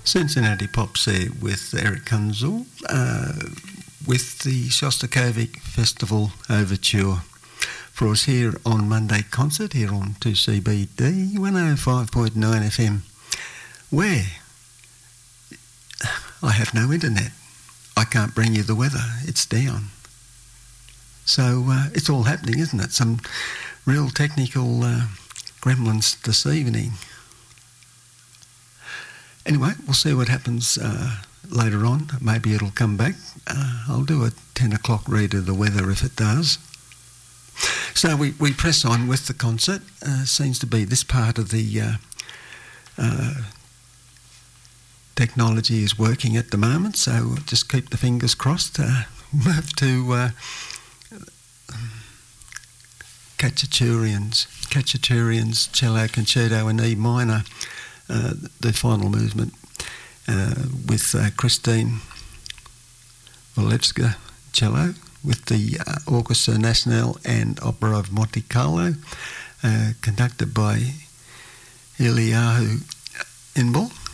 Cincinnati Pops there with Eric Kunzel with the Shostakovich Festival Overture for us here on Monday Concert here on 2CBD 105.9 FM, where I have no internet. I can't bring you the weather. It's down. So it's all happening, isn't it? Some real technical gremlins this evening. Anyway, we'll see what happens later on. Maybe it'll come back. I'll do a 10 o'clock read of the weather if it does. So we press on with the concert. Seems to be this part of the technology is working at the moment, so just keep the fingers crossed. Move to Khachaturian's Cello Concerto in E minor, the final movement with Christine Walewska cello with the Orchestra Nationale and Opera of Monte Carlo, conducted by Eliyahu Inbal.